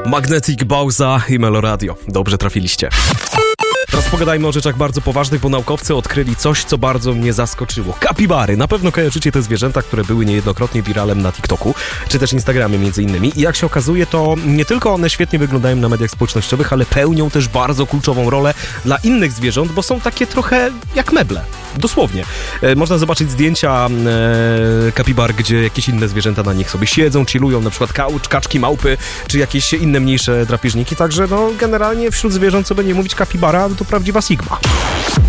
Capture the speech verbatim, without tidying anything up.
Magnetic Bauza i Meloradio. Dobrze trafiliście. Teraz pogadajmy o rzeczach bardzo poważnych, bo naukowcy odkryli coś, co bardzo mnie zaskoczyło. Kapibary. Na pewno kojarzycie te zwierzęta, które były niejednokrotnie wiralem na TikToku, czy też Instagramie między innymi. I jak się okazuje, to nie tylko one świetnie wyglądają na mediach społecznościowych, ale pełnią też bardzo kluczową rolę dla innych zwierząt, bo są takie trochę jak meble. Dosłownie. E, można zobaczyć zdjęcia e, kapibar, gdzie jakieś inne zwierzęta na nich sobie siedzą, chillują, na przykład kaucz, kaczki, małpy, czy jakieś inne mniejsze drapieżniki. Także no generalnie wśród zwierząt, co by nie mówić, kapibara, to prawdziwa sigma.